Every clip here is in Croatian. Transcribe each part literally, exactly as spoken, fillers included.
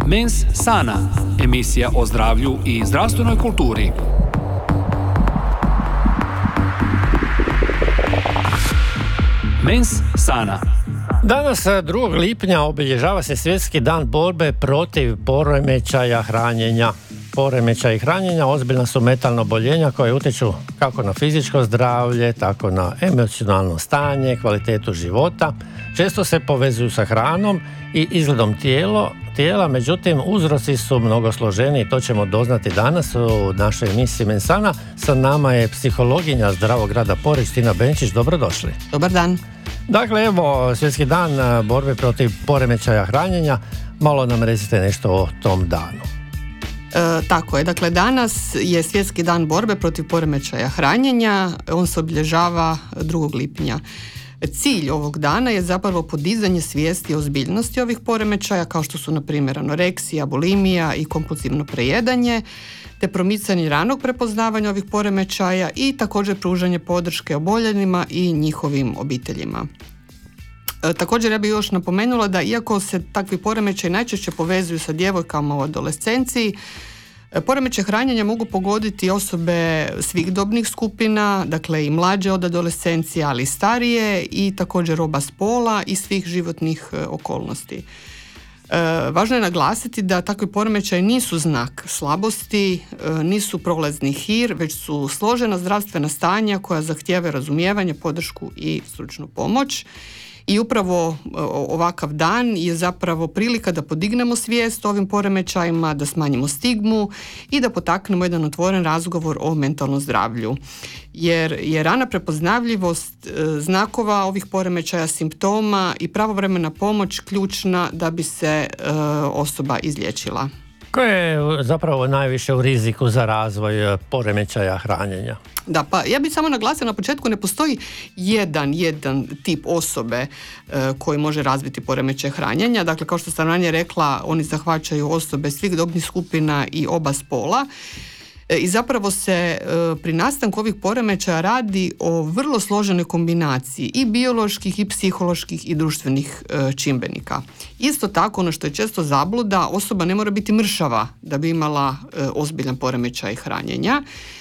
Mens Sana, emisija o zdravlju i zdravstvenoj kulturi. Mens Sana. Danas, drugog lipnja, obilježava se Svjetski dan borbe protiv poremećaja hranjenja. Poremećaji hranjenja ozbiljna su mentalna oboljenja koje utječu kako na fizičko zdravlje, tako na emocionalno stanje, kvalitetu života. Često se povezuju sa hranom i izgledom tijelo, tijela, međutim uzroci su mnogo složeniji. To ćemo doznati danas u našoj emisiji Mens Sana. Sa nama je psihologinja Zdravog grada Poreč, Tina Benčić. Dobrodošli. Dobar dan. Dakle, evo, Svjetski dan borbe protiv poremećaja hranjenja. Malo nam recite nešto o tom danu. E, tako je, dakle danas je Svjetski dan borbe protiv poremećaja hranjenja, on se obilježava drugog lipnja. Cilj ovog dana je zapravo podizanje svijesti o ozbiljnosti ovih poremećaja, kao što su na primjer anoreksija, bulimija i kompulzivno prejedanje, te promicanje ranog prepoznavanja ovih poremećaja i također pružanje podrške oboljelima i njihovim obiteljima. E, također ja bih još napomenula da iako se takvi poremećaji najčešće povezuju sa djevojkama u adolescenciji, poremećaj hranjenja mogu pogoditi osobe svih dobnih skupina, dakle i mlađe od adolescencije, ali i starije, i također oba spola i svih životnih okolnosti. E, važno je naglasiti da takvi poremećaji nisu znak slabosti, e, nisu prolazni hir, već su složena zdravstvena stanja koja zahtijevaju razumijevanje, podršku i stručnu pomoć. I upravo ovakav dan je zapravo prilika da podignemo svijest o ovim poremećajima, da smanjimo stigmu i da potaknemo jedan otvoren razgovor o mentalnom zdravlju. Jer je rana prepoznavljivost znakova ovih poremećaja, simptoma i pravovremena pomoć ključna da bi se e, osoba izliječila. Ko je zapravo najviše u riziku za razvoj poremećaja hranjenja? Da, pa ja bih samo naglasila na početku, ne postoji jedan, jedan tip osobe e, koji može razviti poremećaj hranjenja. Dakle, kao što sam ranije rekla, oni zahvaćaju osobe svih dobnih skupina i oba spola. E, I zapravo se e, pri nastanku ovih poremećaja radi o vrlo složenoj kombinaciji i bioloških i psiholoških i društvenih e, čimbenika. Isto tako, ono što je često zabluda, osoba ne mora biti mršava da bi imala e, ozbiljan poremećaj hranjenja.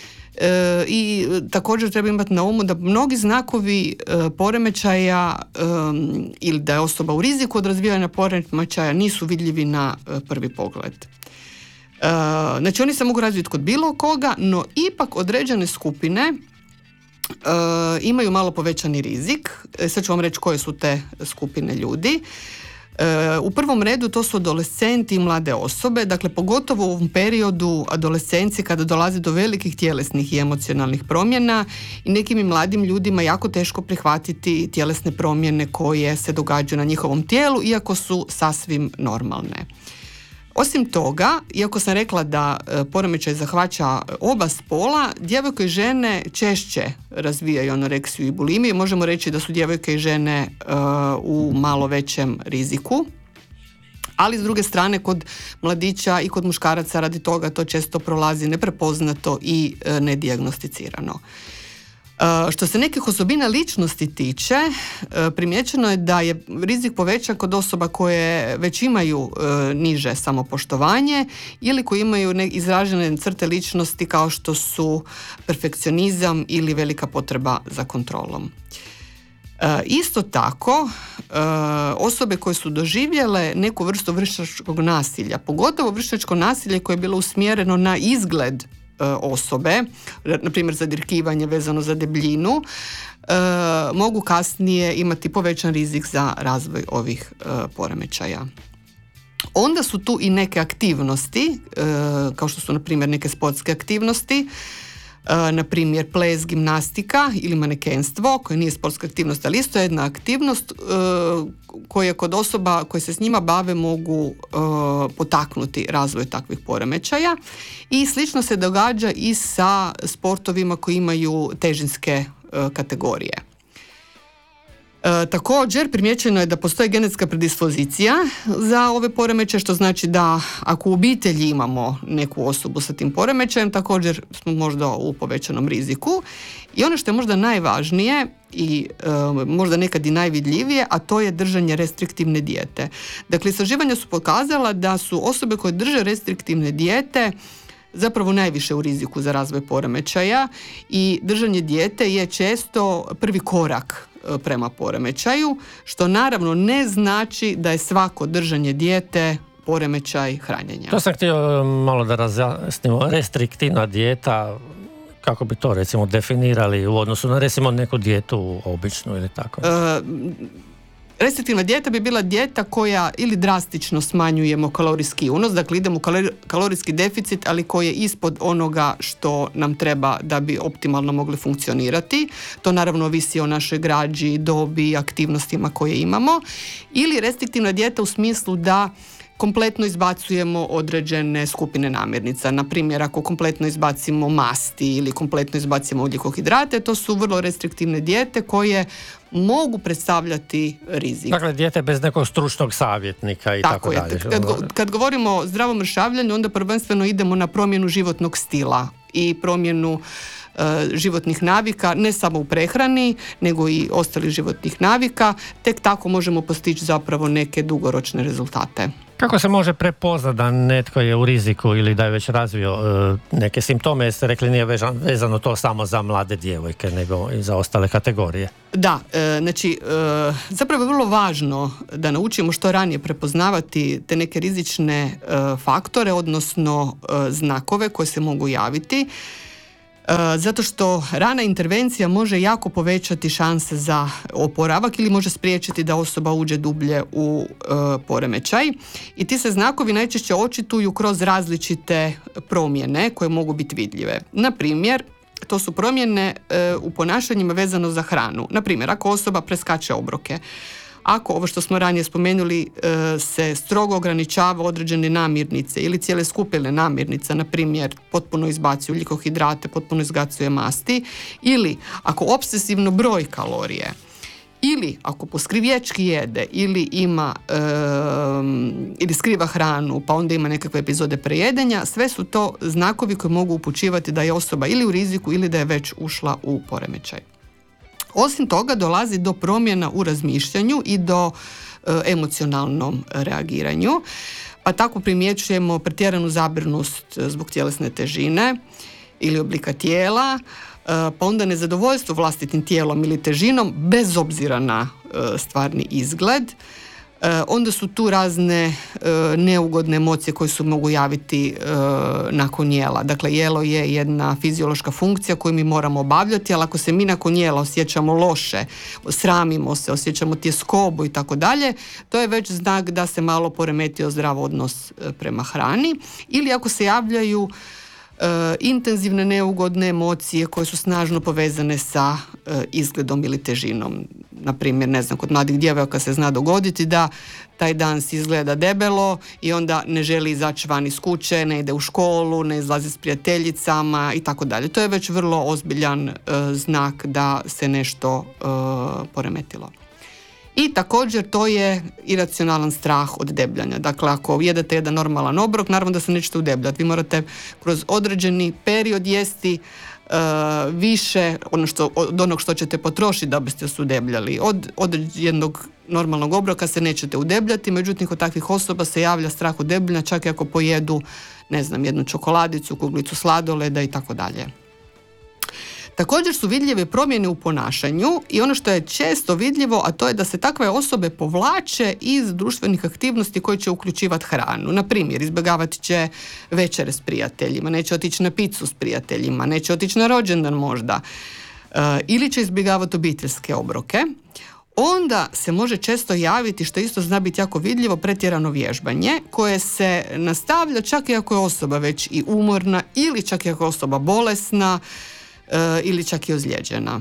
E, I također treba imati na umu da mnogi znakovi e, poremećaja e, ili da je osoba u riziku od razvijanja poremećaja nisu vidljivi na e, prvi pogled. E, znači oni se mogu razviti kod bilo koga, no ipak određene skupine e, imaju malo povećani rizik. E, sad ću vam reći koje su te skupine ljudi. U prvom redu to su adolescenti i mlade osobe, dakle pogotovo u ovom periodu adolescencije kada dolazi do velikih tjelesnih i emocionalnih promjena i nekim i mladim ljudima jako teško prihvatiti tjelesne promjene koje se događaju na njihovom tijelu, iako su sasvim normalne. Osim toga, iako sam rekla da poremećaj zahvaća oba spola, djevojke i žene češće razvijaju anoreksiju i bulimiju. Možemo reći da su djevojke i žene uh, u malo većem riziku. Ali s druge strane, kod mladića i kod muškaraca radi toga to često prolazi neprepoznato i uh, nedijagnosticirano. Uh, što se nekih osobina ličnosti tiče, uh, primijećeno je da je rizik povećan kod osoba koje već imaju uh, niže samopoštovanje ili koji imaju ne, izražene crte ličnosti kao što su perfekcionizam ili velika potreba za kontrolom. Uh, isto tako, uh, osobe koje su doživjele neku vrstu vršnjačkog nasilja, pogotovo vršnjačko nasilje koje je bilo usmjereno na izgled osobe, na primjer zadirkivanje vezano za debljinu, e, mogu kasnije imati povećan rizik za razvoj ovih e, poremećaja. Onda su tu i neke aktivnosti, e, kao što su na primjer neke sportske aktivnosti, e, na primjer ples, gimnastika ili manekenstvo, koje nije sportska aktivnost, ali isto je jedna aktivnost e, koje kod osoba koje se s njima bave mogu e, potaknuti razvoj takvih poremećaja. I slično se događa i sa sportovima koji imaju težinske e, kategorije. E, također primjećeno je da postoji genetska predispozicija za ove poremećaje, što znači da ako u obitelji imamo neku osobu sa tim poremećajem, također smo možda u povećanom riziku. I ono što je možda najvažnije i e, možda nekad i najvidljivije, a to je držanje restriktivne dijete. Dakle, istraživanja su pokazala da su osobe koje drže restriktivne dijete zapravo najviše u riziku za razvoj poremećaja i držanje dijete je često prvi korak prema poremećaju, što naravno ne znači da je svako držanje dijete poremećaj hranjenja. To sam htio malo da razjasnimo. Restriktivna dijeta, kako bi to recimo definirali u odnosu na recimo neku dijetu običnu ili tako? E, Restriktivna dijeta bi bila dijeta koja ili drastično smanjujemo kalorijski unos, dakle idemo u kalorijski deficit, ali koji je ispod onoga što nam treba da bi optimalno mogli funkcionirati. To naravno ovisi o našoj građi, dobi i aktivnostima koje imamo. Ili restriktivna dijeta u smislu da kompletno izbacujemo određene skupine namirnica. Na primjer, ako kompletno izbacimo masti ili kompletno izbacimo ugljikohidrate, to su vrlo restriktivne dijete koje mogu predstavljati rizik. Dakle, dijete bez nekog stručnog savjetnika i tako, tako dalje. Kad, kad govorimo o zdravom mršavljanju, onda prvenstveno idemo na promjenu životnog stila i promjenu e, životnih navika, ne samo u prehrani, nego i ostalih životnih navika. Tek tako možemo postići zapravo neke dugoročne rezultate. Kako se može prepoznati da netko je u riziku ili da je već razvio e, neke simptome? Jeste rekli nije vezano, vezano to samo za mlade djevojke, nego i za ostale kategorije. Da, e, znači e, zapravo je vrlo važno da naučimo što ranije prepoznavati te neke rizične e, faktore, odnosno e, znakove koje se mogu javiti. Zato što rana intervencija može jako povećati šanse za oporavak ili može spriječiti da osoba uđe dublje u e, poremećaj. I ti se znakovi najčešće očituju kroz različite promjene koje mogu biti vidljive. Na primjer, to su promjene e, u ponašanjima vezano za hranu. Na primjer, ako osoba preskače obroke, ako, ovo što smo ranije spomenuli, se strogo ograničava određene namirnice ili cijele skupine namirnica, na primjer potpuno izbacuje ugljikohidrate, potpuno izbacuje masti, ili ako obsesivno broji kalorije, ili ako poskrivječki jede ili ima um, ili skriva hranu pa onda ima nekakve epizode prejedenja, sve su to znakovi koji mogu upućivati da je osoba ili u riziku ili da je već ušla u poremećaj. Osim toga dolazi do promjena u razmišljanju i do e, emocionalnom reagiranju, pa tako primjećujemo pretjeranu zabrinutost zbog tjelesne težine ili oblika tijela, e, pa onda nezadovoljstvo vlastitim tijelom ili težinom bez obzira na e, stvarni izgled. E, onda su tu razne e, neugodne emocije koje se mogu javiti e, nakon jela. Dakle, jelo je jedna fiziološka funkcija koju mi moramo obavljati, ali ako se mi nakon jela osjećamo loše, sramimo se, osjećamo tjeskobu i tako dalje, to je već znak da se malo poremetio zdrav odnos e, prema hrani. Ili ako se javljaju E, intenzivne neugodne emocije koje su snažno povezane sa e, izgledom ili težinom. Na primjer, ne znam, kod mladih djevojaka se zna dogoditi da taj dan se izgleda debelo i onda ne želi izaći van iz kuće, ne ide u školu, ne izlazi s prijateljicama i tako dalje. To je već vrlo ozbiljan e, znak da se nešto e, poremetilo. I također to je iracionalan strah od debljanja. Dakle, ako jedete jedan normalan obrok, naravno da se nećete udebljati. Vi morate kroz određeni period jesti uh, više ono što, od onog što ćete potrošiti da biste se udebljali. Od, od jednog normalnog obroka se nećete udebljati, međutim kod takvih osoba se javlja strah od debljanja čak i ako pojedu, ne znam, jednu čokoladicu, kuglicu sladoleda i tako dalje. Također su vidljive promjene u ponašanju i ono što je često vidljivo, a to je da se takve osobe povlače iz društvenih aktivnosti koje će uključivati hranu. Na primjer, izbjegavati će večere s prijateljima, neće otići na picu s prijateljima, neće otići na rođendan možda, e, ili će izbjegavati obiteljske obroke. Onda se može često javiti, što isto zna biti jako vidljivo, pretjerano vježbanje koje se nastavlja čak i ako je osoba već i umorna ili čak i ako je osoba bolesna, ili čak i ozlijeđena.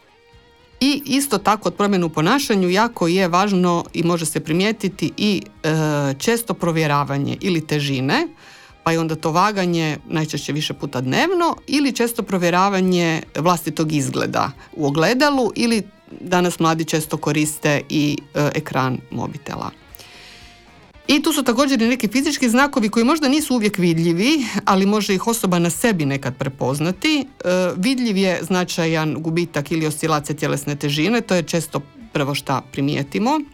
I isto tako od promjene u ponašanju jako je važno i može se primijetiti i e, često provjeravanje ili težine, pa i onda to vaganje najčešće više puta dnevno, ili često provjeravanje vlastitog izgleda u ogledalu ili danas mladi često koriste i e, ekran mobitela. I tu su također i neki fizički znakovi koji možda nisu uvijek vidljivi, ali može ih osoba na sebi nekad prepoznati. E, vidljiv je značajan gubitak ili oscilacija tjelesne težine, to je često prvo šta primijetimo. E,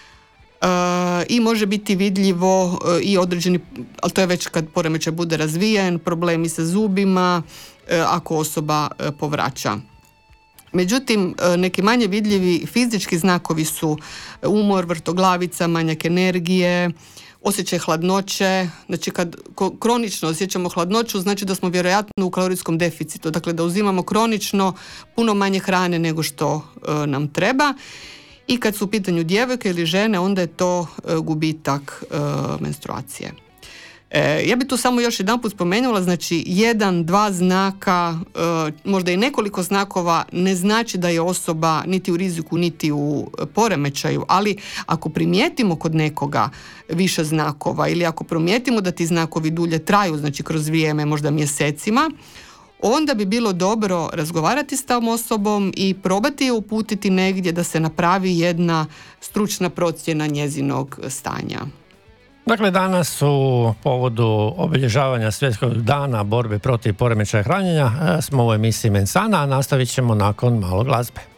I može biti vidljivo e, i određeni, ali to je već kad poremećaj bude razvijen, problemi sa zubima, e, ako osoba e, povraća. Međutim, neki manje vidljivi fizički znakovi su umor, vrtoglavica, manjak energije, osjećaj hladnoće. Znači kad kronično osjećamo hladnoću, znači da smo vjerojatno u kalorijskom deficitu, dakle da uzimamo kronično puno manje hrane nego što e, nam treba. I kad su u pitanju djevojke ili žene, onda je to e, gubitak e, menstruacije. E, ja bih tu samo još jedanput spomenula, znači jedan, dva znaka, e, možda i nekoliko znakova ne znači da je osoba niti u riziku niti u poremećaju, ali ako primijetimo kod nekoga više znakova ili ako primijetimo da ti znakovi dulje traju, znači kroz vrijeme, možda mjesecima, onda bi bilo dobro razgovarati s tom osobom i probati je uputiti negdje da se napravi jedna stručna procjena njezinog stanja. Dakle, danas u povodu obilježavanja Svjetskog dana borbe protiv poremećaja hranjenja smo u emisiji Mensana, a nastavit ćemo nakon malo glazbe.